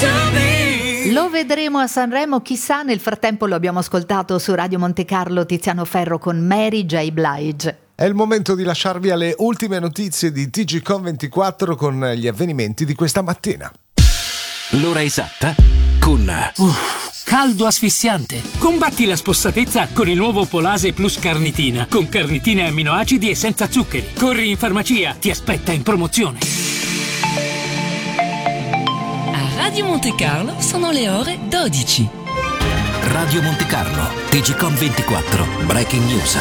Lo vedremo a Sanremo, chissà. Nel frattempo lo abbiamo ascoltato su Radio Monte Carlo, Tiziano Ferro con Mary J. Blige. È il momento di lasciarvi alle ultime notizie di TGCOM24 con gli avvenimenti di questa mattina. L'ora esatta con... caldo asfissiante. Combatti la spossatezza con il nuovo Polase Plus Carnitina, con carnitina e amminoacidi e senza zuccheri. Corri in farmacia, ti aspetta in promozione. A Radio Monte Carlo sono le ore 12. Radio Monte Carlo, TGCOM24, Breaking News.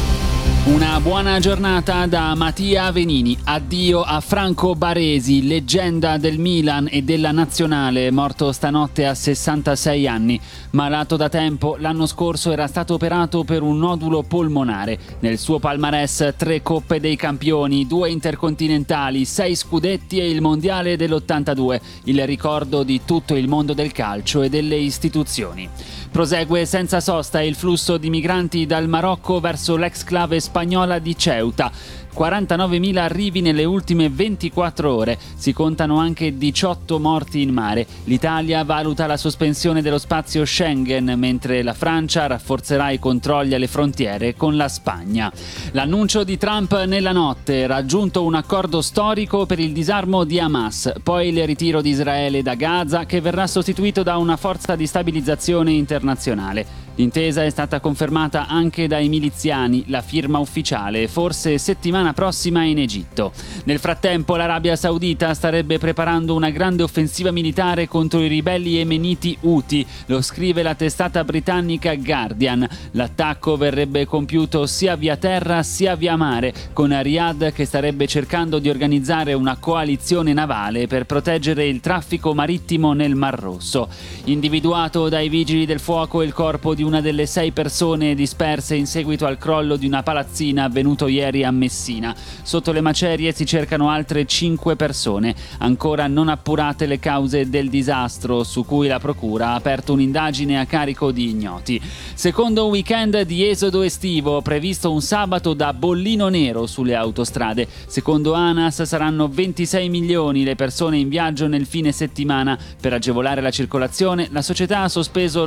Una buona giornata da Mattia Venini. Addio a Franco Baresi, leggenda del Milan e della Nazionale, morto stanotte a 66 anni. Malato da tempo, l'anno scorso era stato operato per un nodulo polmonare. Nel suo palmarès 3 Coppe dei Campioni, 2 Intercontinentali, 6 scudetti e il Mondiale dell'82, il ricordo di tutto il mondo del calcio e delle istituzioni. Prosegue senza sosta il flusso di migranti dal Marocco verso l'ex-clave spagnola di Ceuta. 49.000 arrivi nelle ultime 24 ore. Si contano anche 18 morti in mare. L'Italia valuta la sospensione dello spazio Schengen, mentre la Francia rafforzerà i controlli alle frontiere con la Spagna. L'annuncio di Trump nella notte: raggiunto un accordo storico per il disarmo di Hamas, poi il ritiro di Israele da Gaza, che verrà sostituito da una forza di stabilizzazione internazionale. L'intesa è stata confermata anche dai miliziani, la firma ufficiale, forse settimana prossima in Egitto. Nel frattempo l'Arabia Saudita starebbe preparando una grande offensiva militare contro i ribelli yemeniti Houthi, lo scrive la testata britannica Guardian. L'attacco verrebbe compiuto sia via terra sia via mare, con Riyadh che starebbe cercando di organizzare una coalizione navale per proteggere il traffico marittimo nel Mar Rosso. Individuato dai vigili del fuoco il corpo di una delle 6 persone disperse in seguito al crollo di una palazzina avvenuto ieri a Messina. Sotto le macerie si cercano altre 5 persone, ancora non appurate le cause del disastro, su cui la procura ha aperto un'indagine a carico di ignoti. Secondo weekend di esodo estivo, previsto un sabato da bollino nero sulle autostrade. Secondo ANAS saranno 26 milioni le persone in viaggio nel fine settimana. Per agevolare la circolazione, la società ha sospeso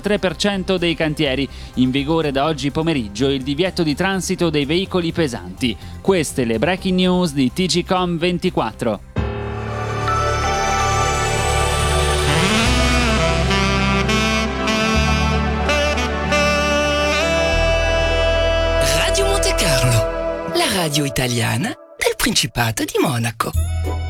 l'83% dei cantieri. In vigore da oggi pomeriggio il divieto di transito dei veicoli pesanti. Queste le breaking news di TGCOM24. Radio Monte Carlo, la radio italiana del Principato di Monaco.